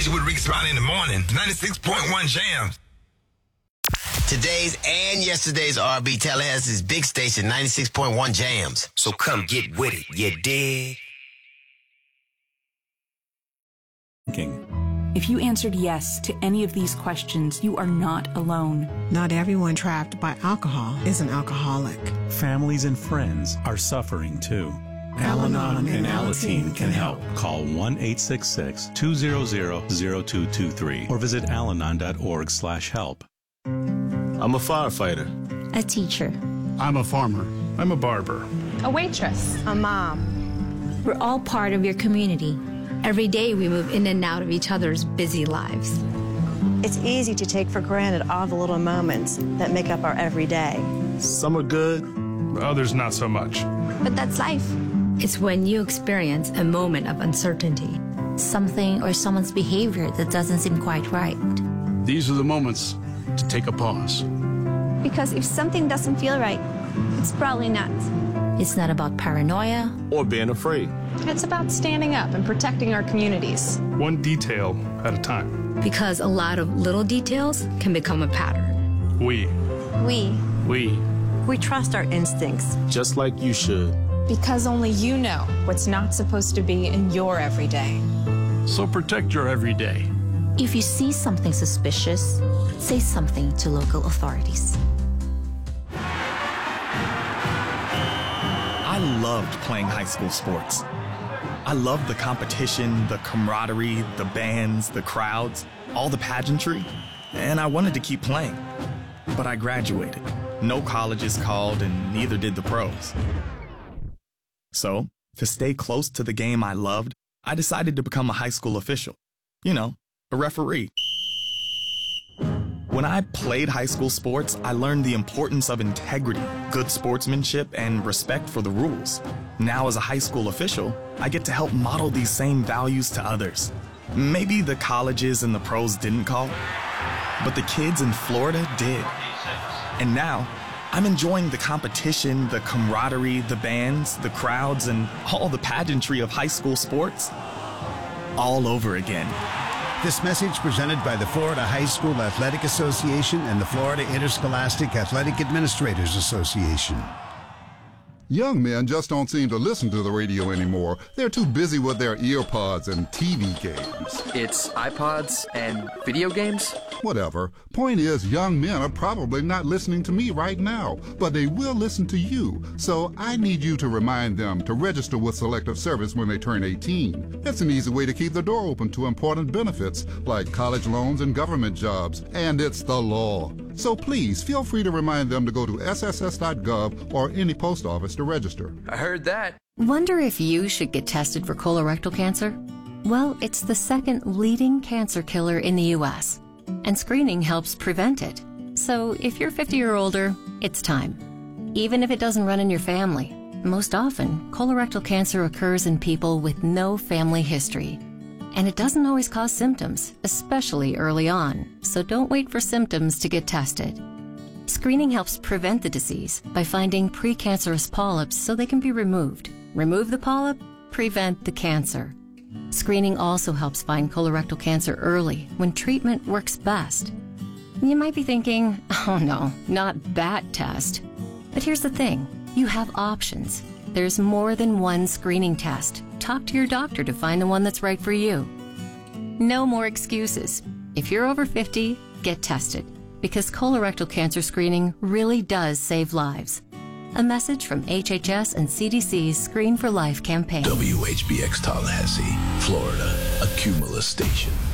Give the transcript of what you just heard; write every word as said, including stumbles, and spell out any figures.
station with Rick Smiley in the morning. ninety-six point one Jams. Today's and yesterday's R and B, Tallahassee's big station, ninety-six point one Jams. So come get with it, you dig? If you answered yes to any of these questions, you are not alone. Not everyone trapped by alcohol is an alcoholic. Families and friends are suffering too. Al-Anon and Alateen can help. Call one eight six six, two zero zero, zero two two three or visit alanon dot org slash help. I'm a firefighter. A teacher. I'm a farmer. I'm a barber. A waitress. A mom. We're all part of your community. Every day we move in and out of each other's busy lives. It's easy to take for granted all the little moments that make up our everyday. Some are good, others not so much. But that's life. It's when you experience a moment of uncertainty. Something or someone's behavior that doesn't seem quite right. These are the moments to take a pause. Because if something doesn't feel right, it's probably not. It's not about paranoia or being afraid. It's about standing up and protecting our communities. One detail at a time. Because a lot of little details can become a pattern. We. We. We. We trust our instincts. Just like you should. Because only you know what's not supposed to be in your everyday. So protect your everyday. If you see something suspicious, say something to local authorities. I loved playing high school sports. I loved the competition, the camaraderie, the bands, the crowds, all the pageantry, and I wanted to keep playing. But I graduated. No colleges called, and neither did the pros. So, to stay close to the game I loved, I decided to become a high school official. You know, a referee. When I played high school sports, I learned the importance of integrity, good sportsmanship, and respect for the rules. Now as a high school official, I get to help model these same values to others. Maybe the colleges and the pros didn't call, but the kids in Florida did. And now, I'm enjoying the competition, the camaraderie, the bands, the crowds, and all the pageantry of high school sports all over again. This message presented by the Florida High School Athletic Association and the Florida Interscholastic Athletic Administrators Association. Young men just don't seem to listen to the radio anymore. They're too busy with their earpods and T V games. It's iPods and video games? Whatever. Point is, young men are probably not listening to me right now, but they will listen to you. So I need you to remind them to register with Selective Service when they turn eighteen. It's an easy way to keep the door open to important benefits like college loans and government jobs, and it's the law. So please feel free to remind them to go to S S S dot gov or any post office to register. I heard that. Wonder if you should get tested for colorectal cancer? Well, it's the second leading cancer killer in the U S, and screening helps prevent it. So if you're fifty or older, it's time. Even if it doesn't run in your family. Most often, colorectal cancer occurs in people with no family history. And it doesn't always cause symptoms, especially early on, so don't wait for symptoms to get tested. Screening helps prevent the disease by finding precancerous polyps so they can be removed. Remove the polyp, prevent the cancer. Screening also helps find colorectal cancer early when treatment works best. You might be thinking, oh no, not that test. But here's the thing, you have options. There's more than one screening test. Talk to your doctor to find the one that's right for you. No more excuses. If you're over fifty, get tested, because colorectal cancer screening really does save lives. A message from H H S and C D C's Screen for Life campaign. W H B X Tallahassee, Florida, a Cumulus station.